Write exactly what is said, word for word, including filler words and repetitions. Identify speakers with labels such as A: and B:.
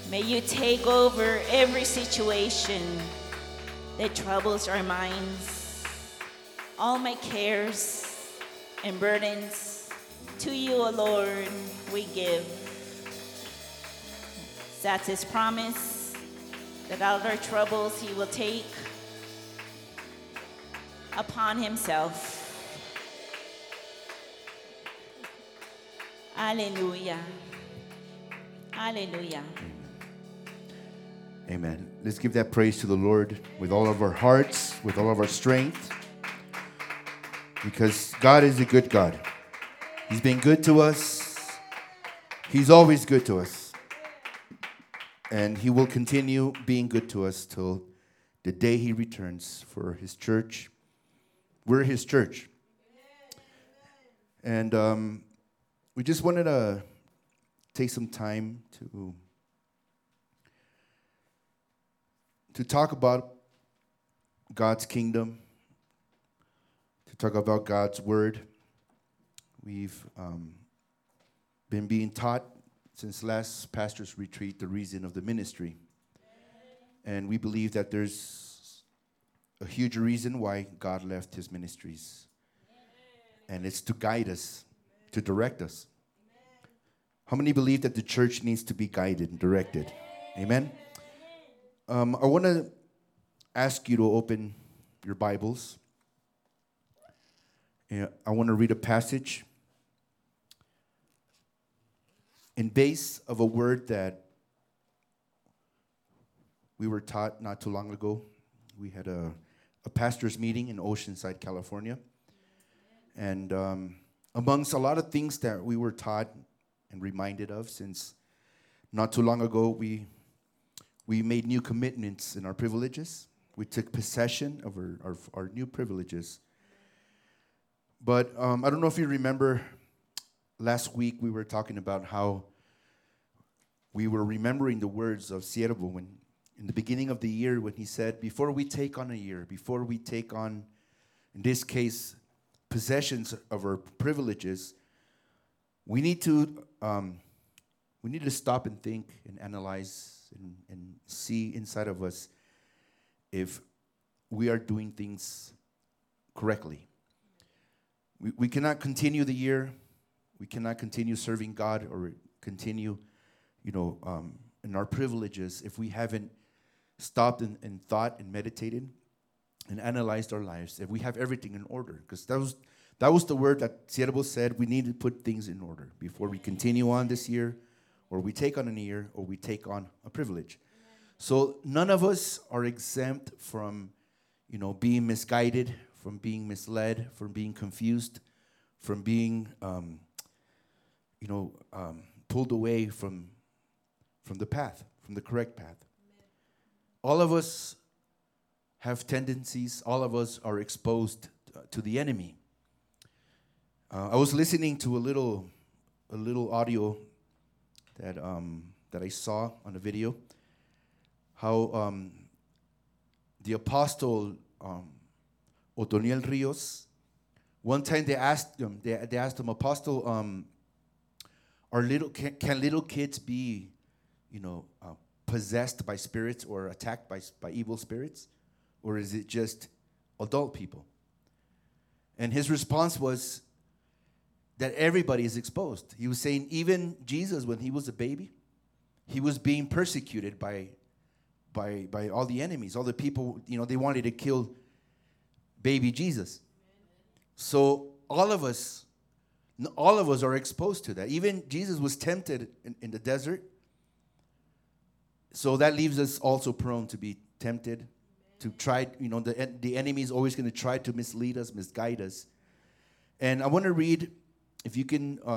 A: May you take over every situation that troubles our minds. All my cares and burdens to you, O Lord, we give. That's his promise, that all our troubles he will take upon himself. Hallelujah. Hallelujah.
B: Amen. Let's give that praise to the Lord with all of our hearts, with all of our strength, because God is a good God. He's been good to us. He's always good to us. And he will continue being good to us till the day he returns for his church. We're his church. And um, we just wanted to take some time to to talk about God's kingdom, to talk about God's word. We've um, been being taught since last pastor's retreat the reason of the ministry. And we believe that there's a huge reason why God left his ministries. And it's to guide us, to direct us. How many believe that the church needs to be guided and directed? Amen? Um, I want to ask you to open your Bibles. And I want to read a passage in base of a word that we were taught not too long ago. We had a, a pastor's meeting in Oceanside, California. And um, amongst a lot of things that we were taught and reminded of, since not too long ago we we made new commitments in our privileges. We took possession of our, our, our new privileges. But um, I don't know if you remember, last week we were talking about how we were remembering the words of Siervo when, in the beginning of the year, when he said, before we take on a year, before we take on, in this case, possessions of our privileges, we need to um, we need to stop and think and analyze and, and see inside of us if we are doing things correctly. We, we cannot continue the year. We cannot continue serving God or continue, you know, um, in our privileges if we haven't stopped and, and thought and meditated and analyzed our lives. If we have everything in order, because that was that was the word that Siervo said. We need to put things in order before we continue on this year, or we take on a year, or we take on a privilege. So none of us are exempt from, you know, being misguided, from being misled, from being confused, from being, um, you know, um, pulled away from, from the path, from the correct path. Amen. All of us have tendencies. All of us are exposed to the enemy. Uh, I was listening to a little, a little audio that um, that I saw on a video. How um, the apostle um, Otoniel Rios, one time they asked him, they, they asked him, Apostle, um, are little can, can little kids be, you know, uh, possessed by spirits or attacked by by evil spirits, or is it just adult people? And his response was that everybody is exposed. He was saying even Jesus, when he was a baby, he was being persecuted by by by all the enemies, all the people, you know, they wanted to kill baby Jesus. So all of us, all of us are exposed to that. Even Jesus was tempted in, in the desert. So that leaves us also prone to be tempted, to try, you know, the, the enemy is always going to try to mislead us, misguide us. And I want to read, if you can... Uh,